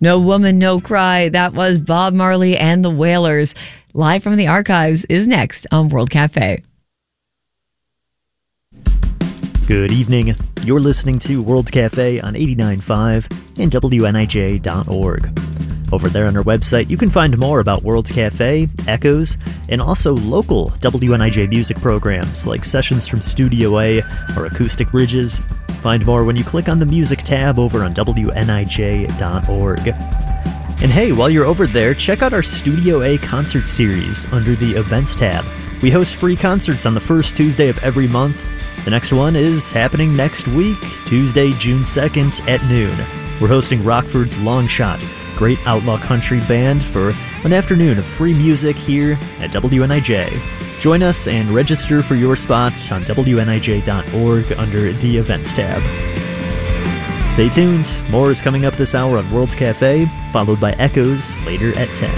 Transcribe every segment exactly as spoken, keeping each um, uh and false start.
No Woman, No Cry. That was Bob Marley and the Wailers. Live from the archives is next on World Cafe. Good evening. You're listening to World Cafe on eighty-nine point five and W N I J dot org. Over there on our website, you can find more about World Cafe, Echoes, and also local W N I J music programs like Sessions from Studio A or Acoustic Bridges. Find more when you click on the music tab over on W N I J dot org. And hey, while you're over there, check out our Studio A concert series under the Events tab. We host free concerts on the first Tuesday of every month. The next one is happening next week, Tuesday, June second at noon. We're hosting Rockford's Long Shot, great outlaw country band, for an afternoon of free music here at W N I J. Join us and register for your spot on W N I J dot org under the Events tab. Stay tuned. More is coming up this hour on World Cafe, followed by Echoes later at ten.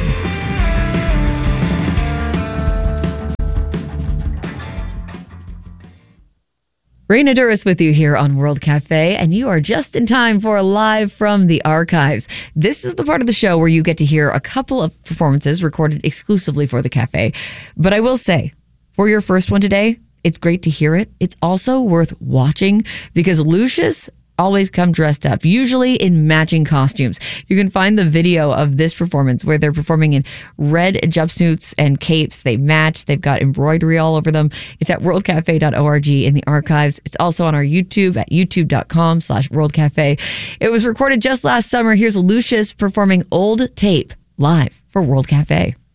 Raina Duras with you here on World Cafe, and you are just in time for Live from the Archives. This is the part of the show where you get to hear a couple of performances recorded exclusively for the cafe. But I will say, for your first one today, it's great to hear it. It's also worth watching because Lucius always come dressed up, usually in matching costumes. You can find the video of this performance where they're performing in red jumpsuits and capes. They match. They've got embroidery all over them. It's at world cafe dot org in the archives. It's also on our YouTube at youtube dot com slash world cafe. It was recorded just last summer. Here's Lucius performing Old Tape live for World Cafe.